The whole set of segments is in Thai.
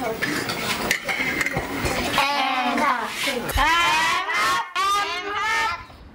แอนค่ะแอนครับแอนครับ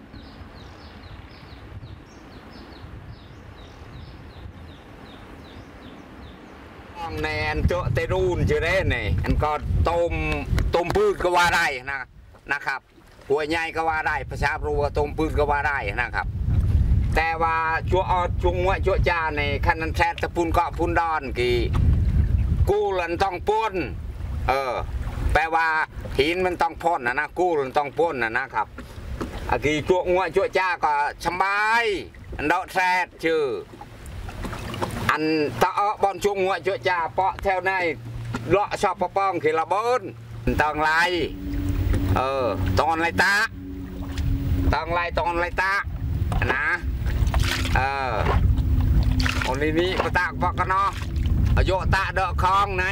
ในอันโจเตรูนจะได้เนี่ยอันก็ต้มพืชก็ว่าได้นะครับหัวใหญ่ก็ว่าได้ภาษาบรูว่าต้มพืชก็ว่าได้นะครับแต่ว่าชัวงวชัวจ่าในคันนั้นแท้ตะพุนเกาะพุนดอนกี่กู้ลันต้องป้นแปลว่าหินมันต้องพ่นนะกู้ลันต้องป้นนะครับกี่ชัวงวชัวจ่าก็สบายอันดอกแท้ชื่ออันตะบอลช่วงหัวช่วยจ่าเปาะแถวในเลาะชอบปะป้องขีละบนตองไรตอนไรตาตองไรตานะคนนี้ปะตากปะกันเนาะโยตาเดาะคลองไหน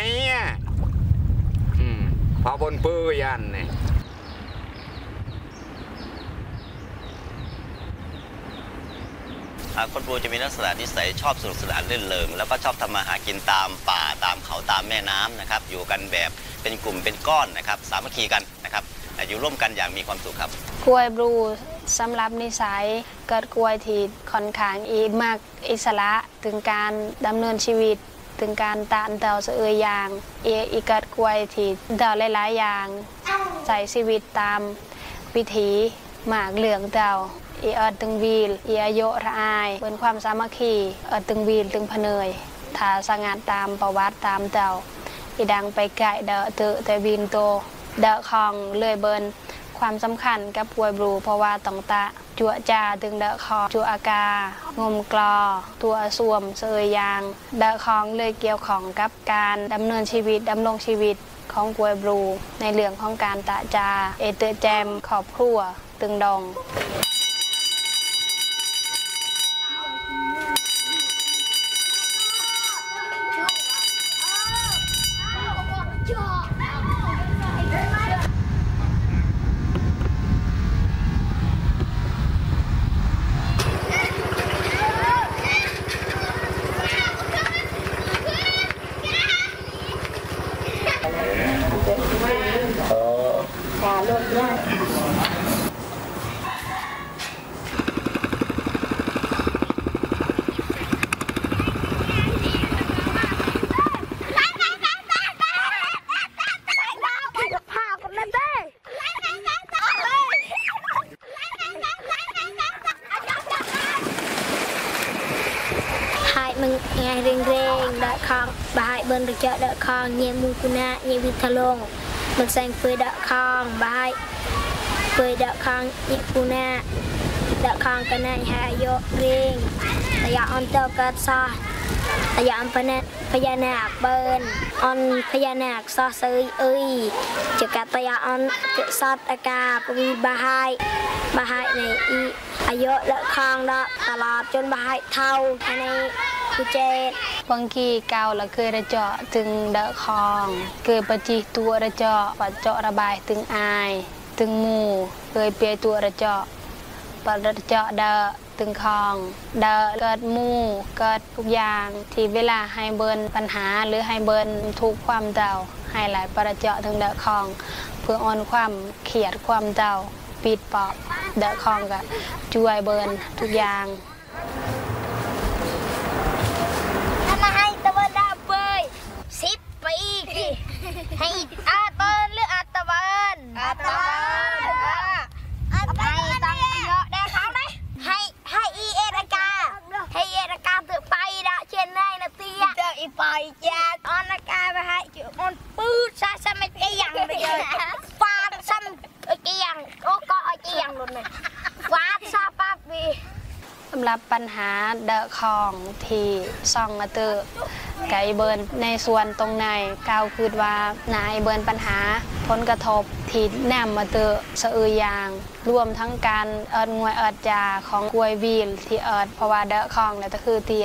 พอบนปื้ยันเนี่ยคนปูจะมีลักษณะนิสัยชอบสนุกสนานเล่นเริงแล้วก็ชอบทำมาหากินตามป่าตามเขาตามแม่น้ำนะครับอยู่กันแบบเป็นกลุ่มเป็นก้อนนะครับสามัคคีกันนะครับอยู่ร่วมกันอย่างมีความสุขครับกล้วยบลูสำหรับนิสัยเกิดกล้วยที่ค่อนข้างมากอิสระถึงการดำเนินชีวิตถึงการตานเต่าเสืออย่างอีเกิดกล้วยที่เต่าหลายๆอย่างใช้ชีวิตตามวิถีหมากเหลืองเต่าตึงวีลอายุระอายเป็นความสามัคคีตึงวีลตึงพเนยถ้าสังกัดตามประวัติตามเต่าดังไปไก่เดาเตอแต่วีนโตเดาคองเลยเบินความสำคัญกับกล้วยบลูเพราะว่าต้องตะจั่วจ่าตึงเดาคอจั่วอากางมกลอตัวสวมเสยยางเดาคองเลยเกี่ยวของกับการดำเนินชีวิตดำรงชีวิตของกล้วยบลูในเรื่องของการตะจาเตอแจมขอบครัวตึงดองมึงไงเร่งเดาคองบายเบิร์นระเจาะเดาคองเยี่ยมูกุนาเยี่ยวิทลงมันแซงเฟยเดาคองบายเฟยเดาคองเยี่ยกุนาเดาคองกันนั่งหายโยเร่งแต่ยาอันเตอร์กัดซอแต่ยาอันพญานาคเบิร์นอันพญานาคซอเซยจะกัดแต่ยาอันเกซอดอากาปวีบายในอายุเดาคองเดาตลอดจนบายเท่าในบางทีเกาละเคยระเจาะถึงเดาคองเคยปฏิตัวระเจาะปัดเจาะระบายถึงอายถึงหมู่เคยเปียตัวระเจาะปัดระเจาะเดาถึงคองเดาเกิดหมู่เกิดทุกอย่างที่เวลาให้เบิร์นปัญหาหรือให้เบิร์นทุกความเดาให้หลายประเจาะถึงเดาคองเพื่ออ่อนความเขียดความเดาปิดปอบเดาคองกับช่วยเบิร์นทุกอย่างไปอีกให้อาตอนหรืออาตะวันให้ตั้งเยอะได้เขาได้ให้เอรากาเตือไปละเช่นไรนะเตี้ยเจออีไปจ้าออนากาไปให้จุออนปื้ดซะสมัยเกียงเลยฟาดซ้ำเกียงโอ้ก็เกียงเลยฟาดซาปั๊บบีสำหรับปัญหาเดาคองที่ซ่องมาเตอไก่เบิร์นในส่วนตรงในกาวคือว่านายเบิร์นปัญหาผลกระทบที่แนมมาเตอสะอือยางรวมทั้งการงวยจาของกล้วยวีลที่เพราะว่าเดาคองเนี่ยก็คือที่